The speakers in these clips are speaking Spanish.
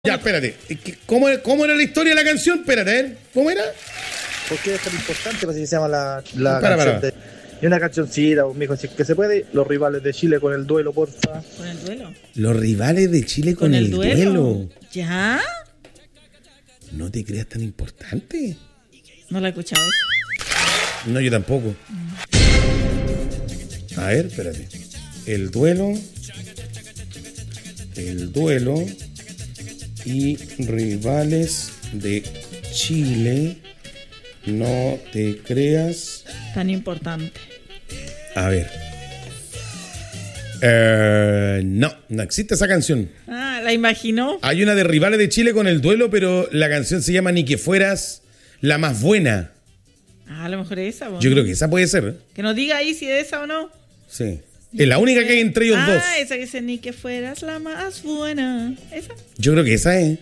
Ya, espérate. ¿Cómo era la historia de la canción? Espérate, a ver. ¿Cómo era? ¿Por qué es tan importante? Pues así se llama la Para. canción. Y una cancioncita, pues, mijo, si es que se puede. Los rivales de Chile con el duelo, porfa. ¿Con el duelo? Los rivales de Chile con el duelo. ¿Ya? No te creas tan importante. No la he escuchado eso. No, yo tampoco. A ver, espérate. El duelo y rivales de Chile. No te creas Tan importante. A ver. No existe esa canción. Ah, ¿la imaginó? Hay una de Rivales de Chile con el duelo, pero la canción se llama Ni que fueras la más buena. Ah, a lo mejor es esa. Bueno. Yo creo que esa puede ser. Que nos diga ahí si es esa o no. Sí. Es la única que hay entre ellos dos. Ah, esa que dice ni que fueras la más buena. ¿Esa? Yo creo que esa es.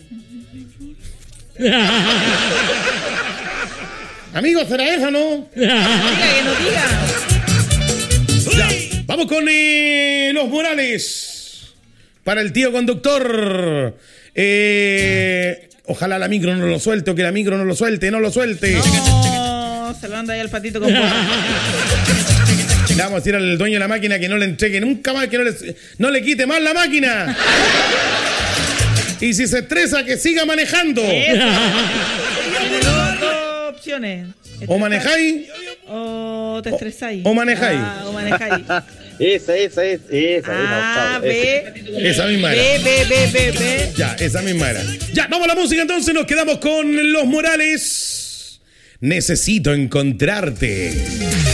Amigos, ¿será esa, no? Diga, que nos diga. Ya, vamos con los Morales. Para el tío conductor. Ojalá la micro no lo suelte o que la micro no lo suelte. No, se lo anda ahí al patito con porra. Le vamos a decir al dueño de la máquina que no le entregue nunca más, que no le quite más la máquina. Y si se estresa, que siga manejando. Tiene dos opciones. O manejáis o te estresáis. o manejáis. O manejáis. Esa. Ve. Esa misma era. Ve. Ya, esa misma era. Ya, vamos a la música entonces, nos quedamos con los Morales. Necesito encontrarte.